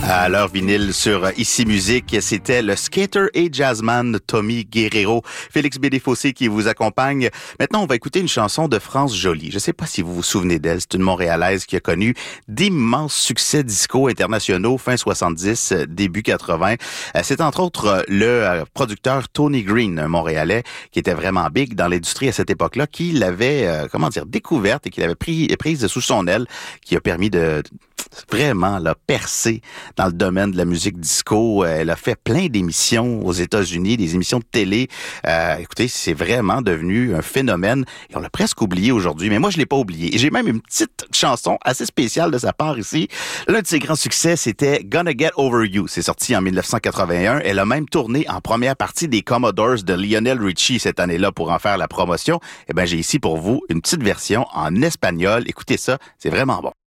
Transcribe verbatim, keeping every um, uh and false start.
À l'heure vinyle sur Ici Musique, c'était le skater et jazzman Tommy Guerrero, Félix Bédé-Fossé qui vous accompagne. Maintenant, on va écouter une chanson de France Joly. Je ne sais pas si vous vous souvenez d'elle. C'est une Montréalaise qui a connu d'immenses succès disco internationaux fin soixante-dix, début quatre-vingts. C'est entre autres le producteur Tony Green, un Montréalais, qui était vraiment big dans l'industrie à cette époque-là, qui l'avait, euh, comment dire, découverte et qui l'avait pris, prise sous son aile, qui a permis de vraiment là, percer dans le domaine de la musique disco. Elle a fait plein d'émissions aux États-Unis, des émissions de télé. Euh, écoutez, c'est vraiment devenu un phénomène et on l'a presque oublié aujourd'hui, mais moi je l'ai pas oublié. Et j'ai même une petite chanson assez spéciale de sa part ici. L'un de ses grands succès, c'était Gonna Get Over You. C'est sorti en dix-neuf cent quatre-vingt-un. Elle a même tourné en première partie des Commodores de Lionel Richie cette année-là pour en faire la promotion. Eh ben, j'ai ici pour vous une petite version en espagnol. Écoutez ça, c'est vraiment bon.